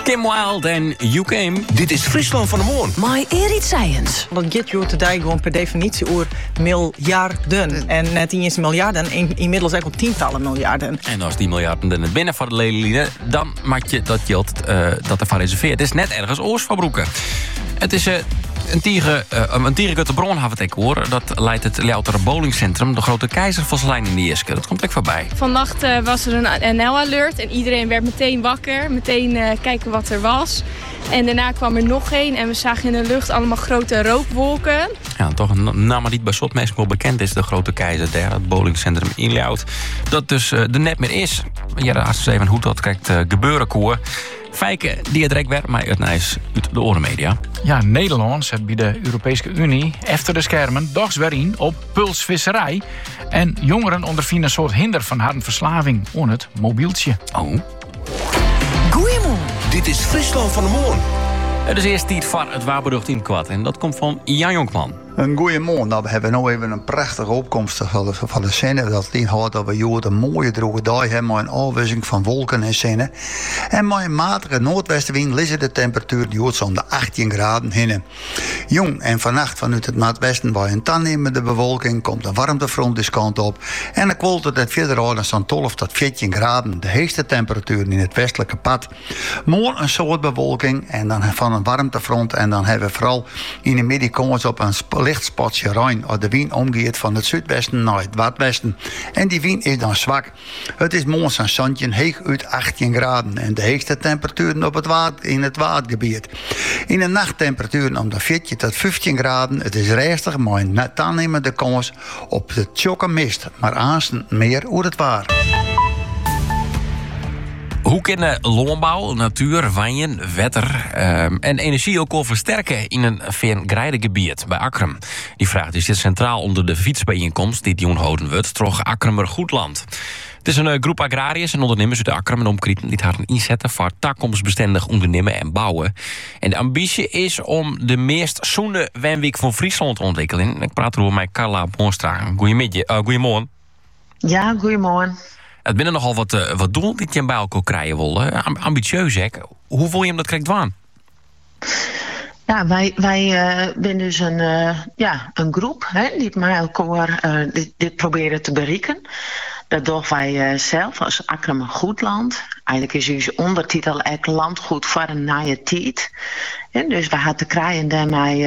Kim Wilde en You Came. Dit is Friesland van de Moon. My Erit Science. Dat gaat je today gewoon per definitie over miljarden. En net niet eens miljarden, inmiddels ook al tientallen miljarden. En als die miljarden er net binnen van de lelieden, dan maak je dat geld dat ervan reserveert. Het is net ergens oors van broeken. Het is een tierenkutte bron had ik hoor. Dat leidt het Louter Bowlingcentrum, de Grote Keizervosselijn in de Ierske. Dat komt ook voorbij. Vannacht was er een NL-alert en iedereen werd meteen wakker. Meteen kijken wat er was. En daarna kwam er nog één en we zagen in de lucht allemaal grote rookwolken. Ja, toch een naam die bij Zotmeest wel bekend is. De Grote Keizer daar, het bowlingcentrum in Ljout. Dat dus er net meer is. Ja, als je even hoe dat krijgt gebeuren koer. Fijke, die het direct werd, maar het nijs uit de orenmedia. Ja, Nederland zet bij de Europese Unie achter de schermen dogs weer in op pulsvisserij. En jongeren ondervinden een soort hinder van harde verslaving aan het mobieltje. Oh. Goeiemorgen. Dit is Friesland van de Moon. Het is eerst tijd voor het waarberucht in het kwad. En dat komt van Jan Jonkman. Een goeiemorgen. Nou, we hebben nu even een prachtige opkomst van de zinnen. Dat inhoudt dat we hier een mooie droge dag hebben met een afwisseling van wolken en zinnen. En met een matige noordwestenwind liggen de temperatuur die zo'n de 18 graden heen. Jong en vannacht vanuit het noordwesten bij een toenemende bewolking komt een warmtefront deze kant op. En dan kwalt het verder aan zo'n 12 tot 14 graden. De hoogste temperatuur in het westelijke pad. Morgen een soort bewolking en dan van een warmtefront. En dan hebben we vooral in de middag kans op een lichtspotje ruim als de wind omgeeft van het zuidwesten naar het noordwesten. En die wind is dan zwak. Het is morgen een zandje heeg uit 18 graden en de hoogste temperaturen op in het watergebied. In de nachttemperaturen om de 14 tot 15 graden. Het is rustig, maar een toenemende kans op de tjokke mist. Maar aanstaan meer hoe het waar. Hoe kunnen landbouw, natuur, wijnen, wetter en energie ook al versterken in een gebied bij Akrum? Die vraag zit centraal onder de fietsbijeenkomst die Jon houden wordt, troch Akrumer Goedland. Het is een groep agrariërs en ondernemers uit Akrum en omkrieten die gaan inzetten voor toekomstbestendig ondernemen en bouwen. En de ambitie is om de meest zoende wenweek van Friesland te ontwikkelen. Ik praat erover met Carla Boonstra. Goedemorgen. Ja, goedemorgen. Het binnen nogal wat doel die je bij elkaar krijgen wil. Ambitieus, hè? Hoe wil je hem dat krijgt waan? Ja, wij zijn dus een groep die met elkaar dit proberen te bereiken. Dat doen wij zelf als Akrum Goedland. Eigenlijk is onze ondertitel echt landgoed voor een nieuwe tijd. En dus we hadden te krijgen daarmee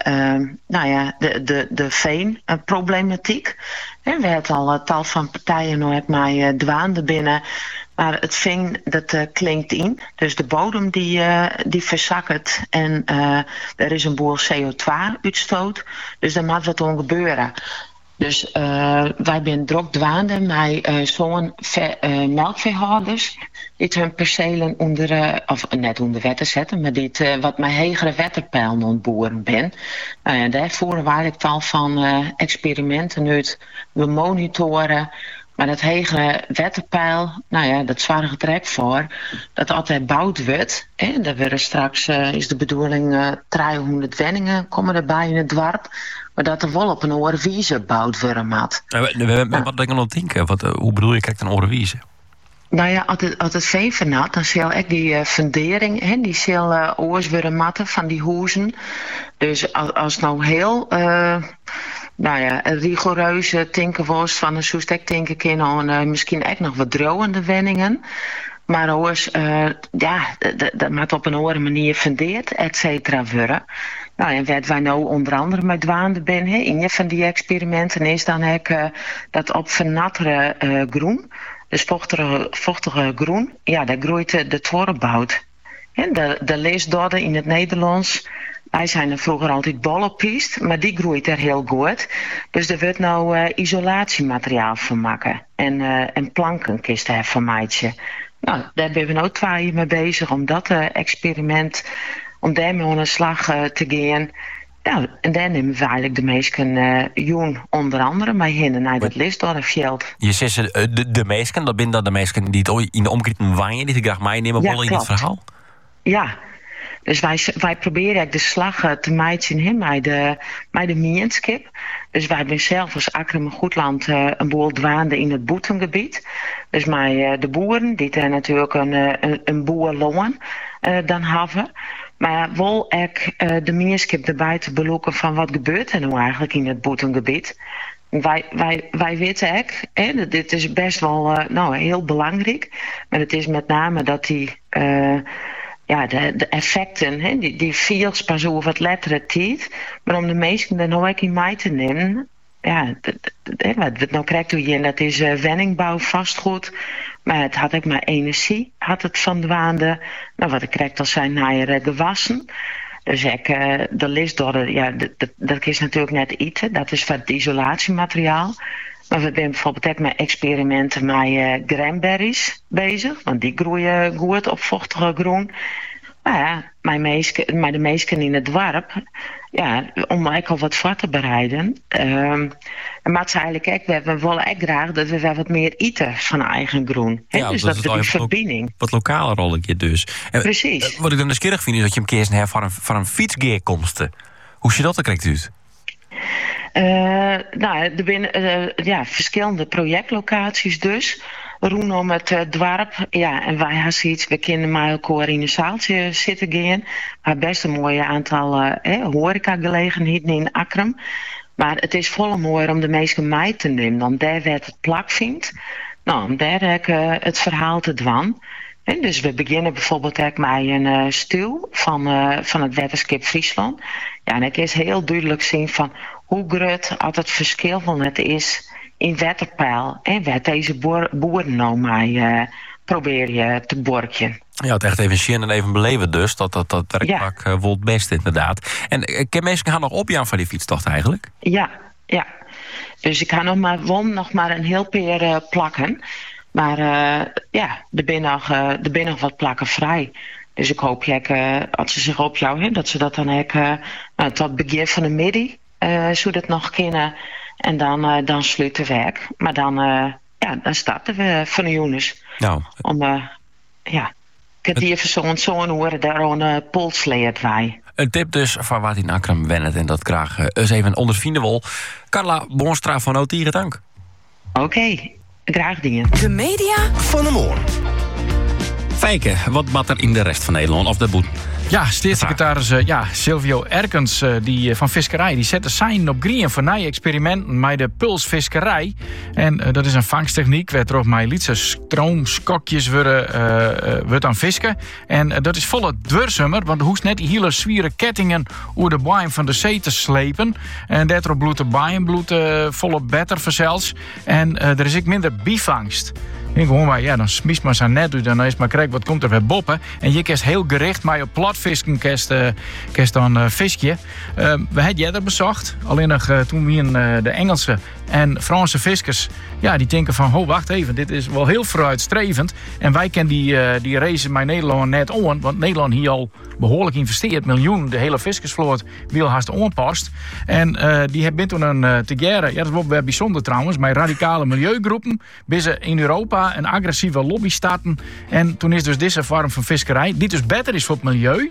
de veenproblematiek. En we hebben al tal van partijen nu met dwaande binnen. Maar het veen, dat klinkt in. Dus de bodem die verzakkert. En er is een boel CO2-uitstoot. Dus daar moet wat aan gebeuren. Dus wij zijn druk dwaande met zo'n melkveehouders die hun percelen net onder wetten zetten, maar die wat met hegere wetterpijlen ontboeren ben. Daar voeren we eigenlijk tal van experimenten uit. We monitoren, maar dat hegere wetterpeil, dat zorgt er ook voor dat altijd bouwd wordt. Dat we straks is de bedoeling 300 wenningen komen erbij in het dorp. Maar dat er wel op een oorwiese bouwd worden moet. Wat denk je aan het denken? Hoe bedoel je, krijgt een oorwiese? Nou ja, als het veen vernat, dan zal ik die fundering, die zal oors worden matten van die huizen. Dus als nou heel rigoureuze denken was van een soestek denken in aan misschien echt nog wat droogende wenningen. Maar oors, dat moet op een andere manier fundeerd, et cetera, worden. En wat wij nou onder andere met dwaande ben, in je van die experimenten is dan dat op vernattere groen, dus vochtige groen, daar groeit de tworrenbout. De leesdodden in het Nederlands, wij zijn er vroeger altijd bollepiest, maar die groeit er heel goed. Dus er wordt nou isolatiemateriaal van maken en plankenkisten hebben van meidje. Nou, daar ben we nou 2 jaar mee bezig om dat experiment, om daarmee aan de slag te gaan. Nou, en daar nemen we eigenlijk de meesten joen onder andere mee heen naar het Lisdorfveld. Je zegt de meesten, dat zijn dan de meesten die het in de omkring waaien, die ik graag meenemen willen in het verhaal? Ja. Dus wij proberen ook de slag te maken met de mienskip. Dus wij zijn zelf als Akrum en Goedland een boel dwaande in het boetengebied. Dus met de boeren, die er natuurlijk een boerloon dan hebben. Maar wel ook de mienskip erbij te beloeken van wat gebeurt er nou eigenlijk in het boetengebied. Wij weten ook, dit is best wel heel belangrijk. Maar het is met name dat die... de effecten, die viel pas over wat lettere tijd. Maar om de meesten er nou ook in mee te nemen... wat we nou krijgen hier, dat is wenningbouw, vastgoed. Maar het had ook maar energie, had het van dwaande. Nou, wat ik krijg, dat zijn naar gewassen. Dus de list door dat is natuurlijk net eten. Dat is van het isolatiemateriaal. Maar we zijn bijvoorbeeld ook met experimenten met cranberries bezig. Want die groeien goed op vochtige groen. Maar ja, maar de meesten in het dorp, om ook al wat voor te bereiden. Maar ze eigenlijk ook, we willen ook graag dat we wel wat meer eten van eigen groen. Ja, dus dat we die verbinding. Wat lokale rolletje dus. Precies. Wat ik dan nieuwsgierig vind is dat je hem keer hebt van een fietsgeerkomsten. Hoe je dat dan krijgt uit? Er zijn verschillende projectlocaties dus. Rondom het dorp. Ja, en wij hebben zoiets, we kunnen met elkaar in een zaaltje zitten gaan. We hebben best een mooi aantal horecagelegenheden in Akrum. Maar het is volle mooi om de meeste mee te nemen. Want daar werd het plak vindt. Nou, om daar het verhaal te dwan. En dus we beginnen bijvoorbeeld ook met een stuw van het Wetenschap Friesland. Ja, en ik is heel duidelijk zien van hoe groot het verschil van het is in wetterpeil. En wat deze boeren nou mee probeer je te borken. Ja, het echt even zien en even beleven dus. Dat werkpak wel het best inderdaad. En ken mensen gaan nog opjaan van die fietstocht eigenlijk? Ja. Dus ik ga nog maar een heel paar plakken. Maar er zijn nog wat plakken vrij. Dus ik hoop als ze zich opjouwen, dat ze dat dan ook tot het begin van de middag zo dat nog kunnen. En dan sluiten we werk. Maar dan starten we van de jongens. Nou. Ik heb die even zo'n horen daar een polsleert wij. Een tip dus van wat in Akrum wennet en dat graag eens even ondervinden wil. Carla Boonstra van Otieren, dank. Oké, graag dingen. De media Van de Moorn. Fijke, wat bad er in de rest van Nederland of de boet? Ja, staatssecretaris Silvio Erkens die van Visserij, die zette zijn op green voor nieuwe experimenten met de pulsvisserij. En dat is een vangsttechniek waar er met lietse stroomskokjes wordt aan visken. En dat is volle dwursummer, want er hoeft net die hele zwiere kettingen over de boeien van de zee te slepen. En daardoor bloedt de boeien volle beter verzels. En er is ook minder bivangst. En gewoon maar, dan smiest maar zo net uit. Dan is maar krijg wat komt er weer boppen. En je kerst heel gericht maar op platvisken kerst dan visje. We hadden jij dat bezocht. Alleen nog toen we de Engelse en Franse viskers, die denken van, wacht even, dit is wel heel vooruitstrevend. En wij kennen die race met Nederland net on, want Nederland hier al behoorlijk investeert, miljoen, de hele viskersvloot wil haast onpast. En die hebben toen een tegere, dat is wel weer bijzonder trouwens, met radicale milieugroepen, binnen in Europa een agressieve lobby starten. En toen is dus deze vorm van visserij, die dus beter is voor het milieu,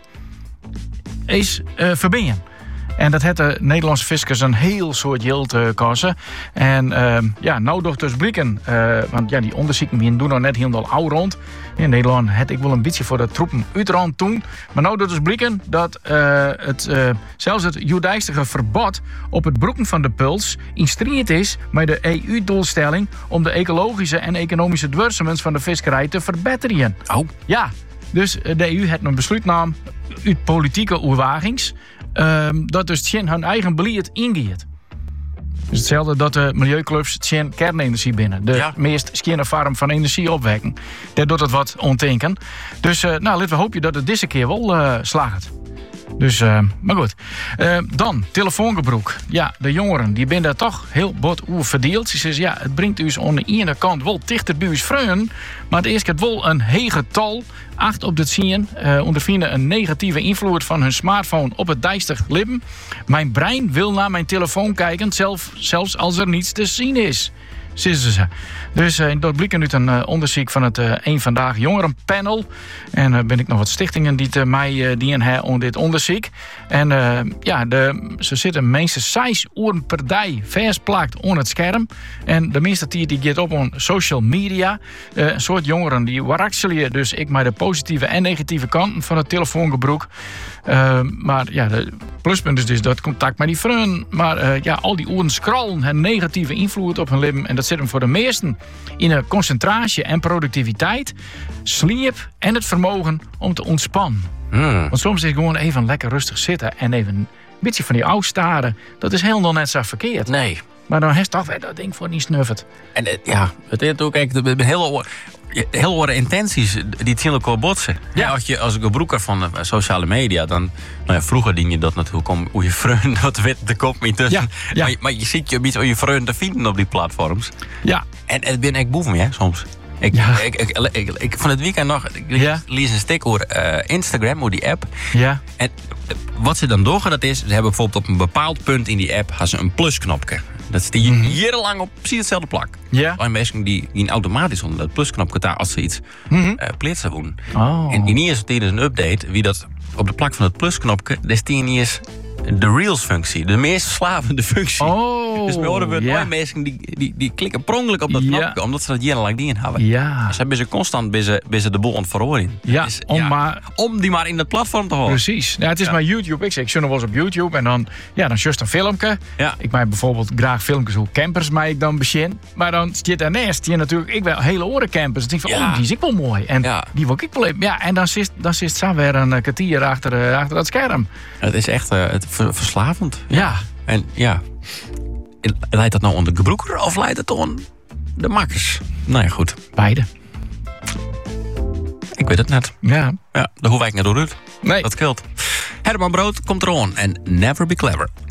is verbinden. En dat heeft de Nederlandse fiskers een heel soort geld kosten. En nou toch dus blikken. Want die onderzoeken die doen nog net helemaal oud rond. In Nederland had ik wel een beetje voor de troepen uitrand toen. Maar nou dus blikken dat zelfs het juridische verbod op het broeken van de puls in strijd is met de EU-doelstelling om de ecologische en economische dwursements van de visserij te verbeteren. Oh. Ja, dus de EU heeft een besluit genomen uit politieke overwagings. Dat dus hun eigen beleid ingeeft. Dus hetzelfde dat de milieuclubs kernenergie binnen. De meest schone vorm van energie opwekken. Dat doet het wat ontinken. Dus laten we hopen dat het deze keer wel slaagt. Dus, maar goed. Dan, telefoongebruik. Ja, de jongeren, die zijn daar toch heel bot over verdeeld. Ze zeggen, het brengt dus aan de ene kant wel dichter bij ons vreun. Maar het eerst het wel een heeg getal. 8 op de 10 ondervinden een negatieve invloed van hun smartphone op het dijstig lippen. Mijn brein wil naar mijn telefoon kijken, zelfs als er niets te zien is. zitten ze. Dus dat blijkt uit een onderzoek van het Eén Vandaag Jongerenpanel. En ben ik nog wat stichtingen die mij dienen hebben om dit onderzoek. En ze zitten minstens 6 uur per dag vastplakt onder het scherm. En de meeste tijd die gaat op op social media. Een soort jongeren die waarachtig dus ik maar de positieve en negatieve kanten van het telefoongebruik. Maar ja, de pluspunt is dus dat contact met die vrienden. Maar al die uren scrollen hebben negatieve invloed op hun leven. En dat zit hem voor de meesten in een concentratie en productiviteit, sliep en het vermogen om te ontspannen. Want soms is het gewoon even lekker rustig zitten en even een beetje van die oud staren. Dat is helemaal net zo verkeerd. Nee. Maar dan heeft toch weer dat ding voor niet snuffert. En het is ook de hele horen intenties die zien elkaar botsen. Ja. Ja, als gebruiker van sociale media, dan vroeger dien je dat natuurlijk om hoe je vrienden dat wit de kop niet tussen. Ja. Maar je ziet je beetje je vrienden te vinden op die platforms. Ja. En het ben ik boef me, soms. Ik van het weekend nog lees een stuk over Instagram, over die app. Ja. En wat ze dan doen, dat is, ze hebben bijvoorbeeld op een bepaald punt in die app hebben ze een plusknopje. Dat staat jarenlang op precies hetzelfde plak. Ja. En mensen die automatisch onder dat plusknopje daar als ze iets pleetsen doen. Oh. En in eerste tijdens een update, wie dat op de plak van het plusknopje, daar staat niet eens de Reels-functie, de meest verslavende functie. Oh, dus we horen mooie mensen die klikken prongelijk op dat knopje, omdat ze dat jarenlang die in hebben. Ja. Dus hebben ze constant bij ze de boel aan het verhoren. Ja, dus, om die maar in dat platform te houden. Precies. Ja, het is maar YouTube. Ik zie nog wel eens op YouTube en dan just een filmpje. Ja. Ik maak bijvoorbeeld graag filmpjes hoe campers mij ik dan begin. Maar dan zit daarnaast je natuurlijk ik wel hele oren campers. Dan denk ik van, die is ik wel mooi. En die wil ik wel even. Ja, en dan zit zo weer een kwartier achter dat scherm. Het is echt verslavend. Ja. En leidt dat nou onder de gebruiker of leidt het onder de makkers? Nou ja, goed. Beide. Ik weet het net. Ja. Ja, daar hoef ik niet door uit. Nee. Dat scheelt. Herman Brood komt eraan en never be clever.